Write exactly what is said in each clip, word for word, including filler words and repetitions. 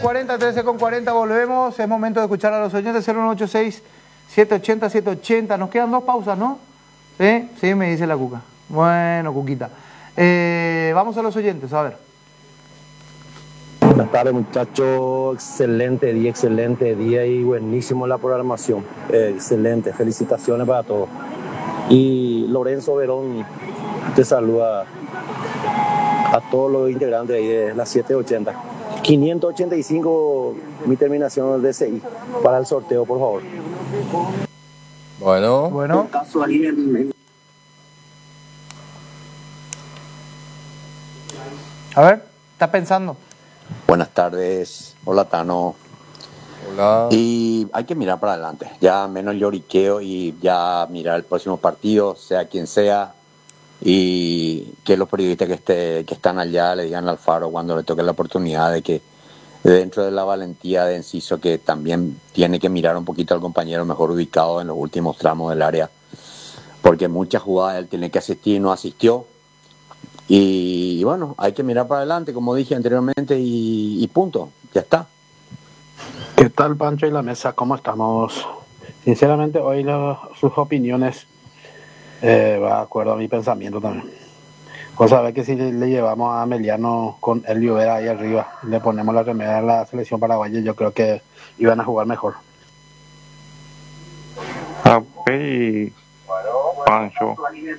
cuarenta, trece con cuarenta, volvemos. Es momento de escuchar a los oyentes. Cero uno ocho seis, siete ochenta, siete ochenta. Nos quedan dos pausas, ¿no? Sí, sí, me dice la Cuca. Bueno, Cuquita. Eh, vamos a los oyentes, a ver. Buenas tardes, muchachos. Excelente día, excelente día y buenísimo la programación. Eh, excelente, felicitaciones para todos. Y Lorenzo Verón te saluda a todos los integrantes ahí de las siete ochenta. quinientos ochenta y cinco, mi terminación del D C I. Para el sorteo, por favor. Bueno. Bueno. A ver, está pensando. Buenas tardes. Hola, Tano. Hola. Y hay que mirar para adelante. Ya menos lloriqueo y ya mirar el próximo partido, sea quien sea. Y que los periodistas que, esté, que están allá le digan al Alfaro cuando le toque la oportunidad de que dentro de la valentía de Enciso, que también tiene que mirar un poquito al compañero mejor ubicado en los últimos tramos del área, porque muchas jugadas él tiene que asistir y no asistió. Y, y bueno, hay que mirar para adelante, como dije anteriormente, y, y punto, ya está. ¿Qué tal, Pancho y la mesa? ¿Cómo estamos? Sinceramente, hoy lo, sus opiniones eh, va de acuerdo a mi pensamiento también. Cosa ve que si le, le llevamos a Meliano con Elvio Vera ahí arriba, le ponemos la remera a la selección paraguaya, yo creo que iban a jugar mejor. Ape, Pancho.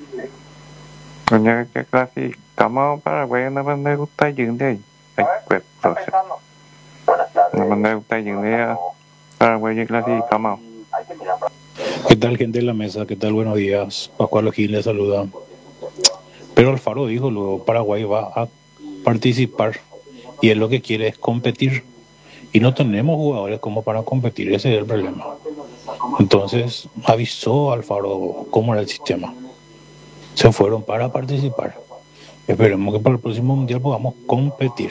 Coño, que clasificamos a Paraguay, no me gusta yendo ahí. Ay, pues, entonces. No me gusta yendo a Paraguay y clasificamos. ¿Qué tal, gente de la mesa? ¿Qué tal? Buenos días. Pascual Ojín les saluda. Pero Alfaro dijo luego, Paraguay va a participar y él lo que quiere es competir. Y no tenemos jugadores como para competir, ese es el problema. Entonces avisó Alfaro cómo era el sistema. Se fueron para participar. Esperemos que para el próximo mundial podamos competir.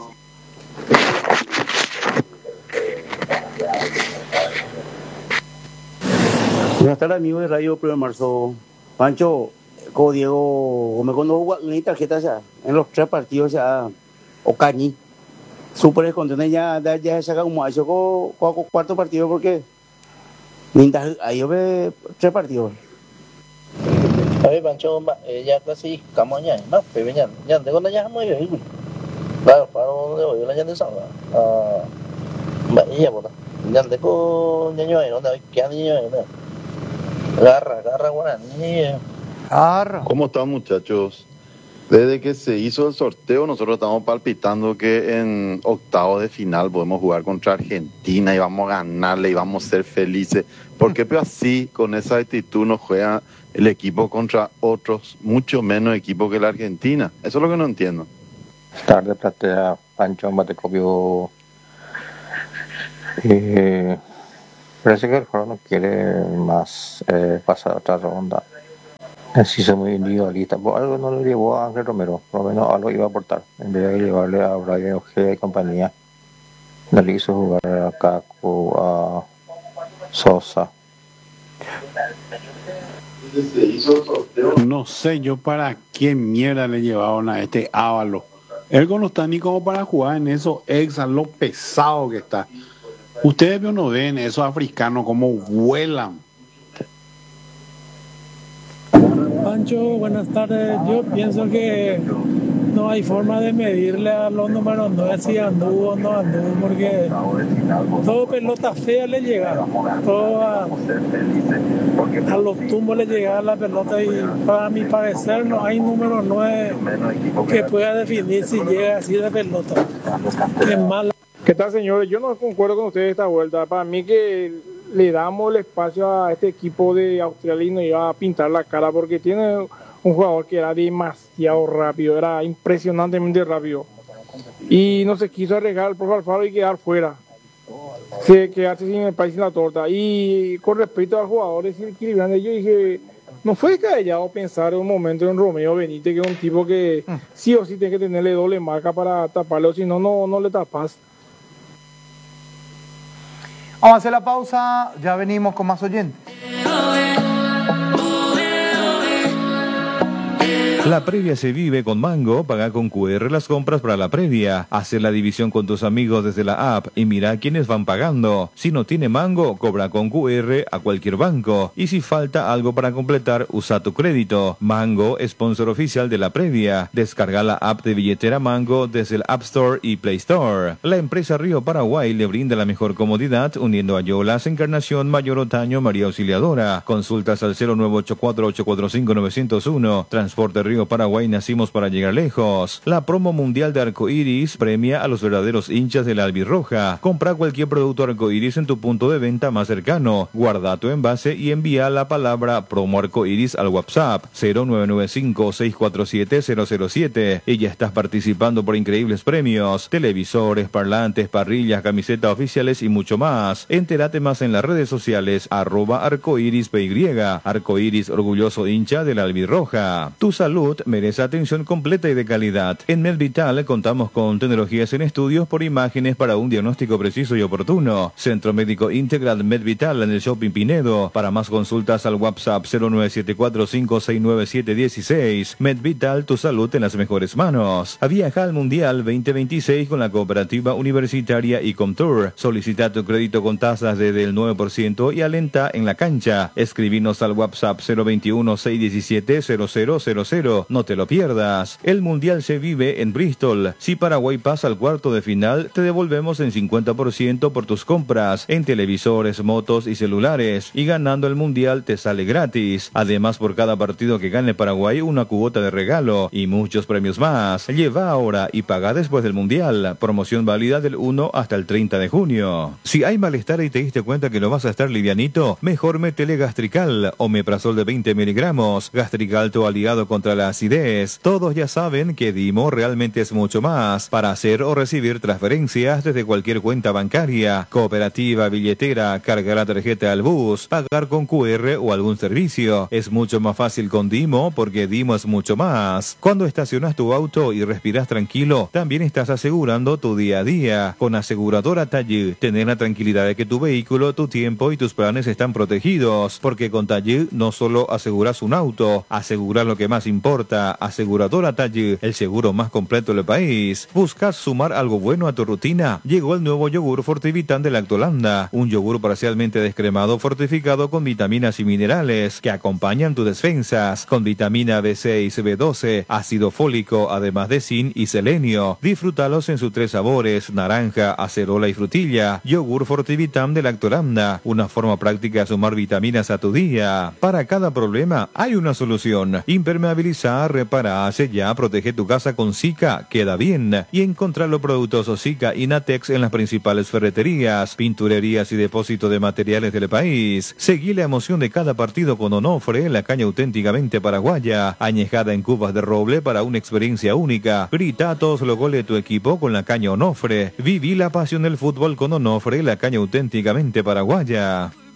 Buenas tardes, amigos de Radio Primero de Marzo. Pancho, como Diego, me cuando jugó una tarjeta ya, en los tres partidos ya, Ocañi, súper escondido ya, ya se saca como eso con cuarto partido porque mientras ahí yo ve tres partidos. Oye, Pancho, ya clasificamos ya, no, pero ya, ya tengo la llama muy bien, claro, para donde voy, la llama de sábado, ah, vaya, bueno, ya tengo niño ahí, ¿dónde hay? ¿Qué niño ahí? Garra, garra, guaraní. Garra. ¿Cómo están, muchachos? Desde que se hizo el sorteo, nosotros estamos palpitando que en octavos de final podemos jugar contra Argentina y vamos a ganarle y vamos a ser felices. ¿Por qué pero así, con esa actitud, nos juega el equipo contra otros, mucho menos equipos que la Argentina? Eso es lo que no entiendo. Tarde, platea, Pancho, Matecopio. Eh, parece que el juego no quiere más eh, pasar a otra ronda. Así es muy individualista. Por algo no lo llevó a Ángel Romero, por lo menos algo iba a aportar. En vez de llevarle a Brian Ojeda y compañía, no le hizo jugar a Caco, a Sosa. No sé yo para qué mierda le llevaron a este Ávalo. Él no está ni como para jugar en esos exas, lo pesado que está. Ustedes no ven esos africanos como vuelan. Pancho, buenas tardes. Yo pienso que no hay forma de medirle a los números nueve si anduvo o no anduvo, porque todo pelota fea le llega, todo a, a los tumbos le llega la pelota, y para mi parecer no hay número nueve que pueda definir si llega así de pelota. Es mala. ¿Qué tal, señores? Yo no concuerdo con ustedes esta vuelta. Para mí que le damos el espacio a este equipo de Australia y nos iba a pintar la cara, porque tiene un jugador que era demasiado rápido, era impresionantemente rápido. Y no se quiso arriesgar por Alfaro y quedar fuera. Se quedarse sin el país sin la torta. Y con respecto a los jugadores equilibrantes, yo dije, no fue descabellado pensar en un momento en Romeo Benítez, que es un tipo que sí o sí tiene que tenerle doble marca para taparle, o si no, no, no le tapas. Vamos a hacer la pausa, ya venimos con más oyentes. La previa se vive con Mango. Paga con Q R las compras para la previa. Hace la división con tus amigos desde la app y mira quiénes van pagando. Si no tiene Mango, cobra con Q R a cualquier banco. Y si falta algo para completar, usa tu crédito. Mango, sponsor oficial de la previa. Descarga la app de billetera Mango desde el App Store y Play Store. La empresa Río Paraguay le brinda la mejor comodidad uniendo a Yolas, Encarnación, Mayor Otaño, María Auxiliadora. Consultas al cero nueve ocho cuatro ocho cuatro cinco nueve cero uno. Transporte Río Paraguay, nacimos para llegar lejos. La promo mundial de Arcoiris premia a los verdaderos hinchas de la albirroja. Compra cualquier producto Arcoiris en tu punto de venta más cercano. Guarda tu envase y envía la palabra promo Arcoiris al WhatsApp cero nueve nueve cinco seis cuatro siete cero cero siete y ya estás participando por increíbles premios: televisores, parlantes, parrillas, camisetas oficiales y mucho más. Entérate más en las redes sociales arroba arcoiris py. Arcoiris, orgulloso hincha de la albirroja. Tu salud merece atención completa y de calidad. En MedVital contamos con tecnologías en estudios por imágenes para un diagnóstico preciso y oportuno. Centro Médico Integral MedVital en el Shopping Pinedo. Para más consultas al WhatsApp cero nueve siete cuatro cinco seis nueve siete uno seis. MedVital, tu salud en las mejores manos. Viaja al Mundial veinte veintiséis con la Cooperativa Universitaria y Comtour. Solicita tu crédito con tasas desde el nueve por ciento y alenta en la cancha. Escribinos al WhatsApp cero veintiuno seis diecisiete cero cero cero cero. No te lo pierdas. El Mundial se vive en Bristol. Si Paraguay pasa al cuarto de final, te devolvemos en cincuenta por ciento por tus compras en televisores, motos y celulares. Y ganando el Mundial te sale gratis. Además, por cada partido que gane Paraguay, una cuota de regalo y muchos premios más. Lleva ahora y paga después del Mundial. Promoción válida del uno hasta el treinta de junio. Si hay malestar y te diste cuenta que no vas a estar livianito, mejor métele Gastrical, omeprazol de veinte miligramos. Gastrical, tu aliado contra la acidez. Todos ya saben que Dimo realmente es mucho más. Para hacer o recibir transferencias desde cualquier cuenta bancaria, cooperativa, billetera, cargar la tarjeta al bus, pagar con Q R o algún servicio. Es mucho más fácil con Dimo porque Dimo es mucho más. Cuando estacionas tu auto y respiras tranquilo, también estás asegurando tu día a día. Con Aseguradora Taller, tener la tranquilidad de que tu vehículo, tu tiempo y tus planes están protegidos. Porque con Taller no solo aseguras un auto, aseguras lo que más importa. Aseguradora Taller, el seguro más completo del país. ¿Buscas sumar algo bueno a tu rutina? Llegó el nuevo yogur Fortivitan de Lactolanda, un yogur parcialmente descremado fortificado con vitaminas y minerales que acompañan tus defensas, con vitamina B seis, B doce, ácido fólico, además de zinc y selenio. Disfrútalos en sus tres sabores: naranja, acerola y frutilla. Yogur Fortivitan de Lactolanda, una forma práctica de sumar vitaminas a tu día. Para cada problema hay una solución. Impermeabilizar, reparar, sellar, protege tu casa con Zika, queda bien. Y encontrar los productos Zika y Natex en las principales ferreterías, pinturerías y depósitos de materiales del país. Seguí la emoción de cada partido con Onofre, la caña auténticamente paraguaya, añejada en cubas de roble para una experiencia única. Grita a todos los goles de tu equipo con la caña Onofre. Viví la pasión del fútbol con Onofre, la caña auténticamente paraguaya.